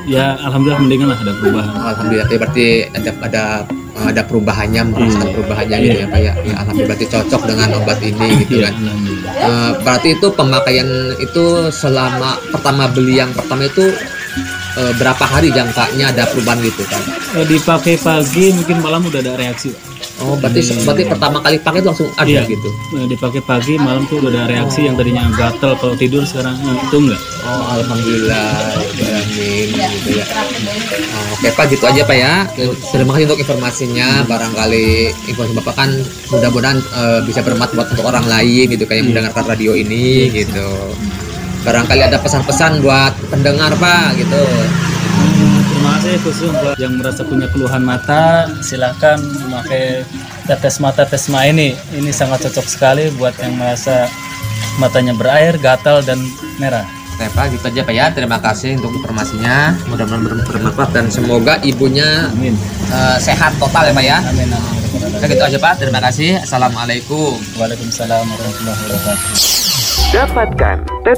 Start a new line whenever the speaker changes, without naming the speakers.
Ya alhamdulillah mendingan lah, ada perubahan.
Alhamdulillah, ya, berarti ada perubahannya, merasakan perubahannya gitu ya Pak ya. Ya, alhamdulillah berarti cocok dengan obat ini gitu
Iya,
kan.
alhamdulillah.
Berarti itu pemakaian itu selama pertama beli yang pertama itu berapa hari jangkanya ada perubahan gitu kan?
Dipakai pagi mungkin malam udah ada reaksi, Pak.
Oh, berarti pertama kali pakai itu langsung ada
Iya,
gitu.
dipakai pagi malam tuh udah ada reaksi. Yang tadinya gatel kalau tidur sekarang itu enggak.
Oh, alhamdulillah, amin gitu ya. Oke Pak, gitu aja Pak ya. Terima kasih untuk informasinya. Barangkali informasi Bapak kan mudah-mudahan bisa bermanfaat untuk orang lain gitu kayak mendengarkan radio ini gitu. Barangkali ada pesan-pesan buat pendengar Pak gitu.
Terima kasih khusus buat yang merasa punya keluhan mata, silahkan memakai tetes mata Tesma ini. Ini sangat cocok sekali buat yang merasa matanya berair, gatal dan merah.
Oke Pak, gitu aja Pak ya. Terima kasih untuk informasinya. Mudah-mudahan bermanfaat dan semoga ibunya
Amin.
sehat total ya Pak ya.
Amin. Amin.
Oke, gitu aja Pak. Terima kasih. Assalamualaikum.
Waalaikumsalam warahmatullahi wabarakatuh.
Dapatkan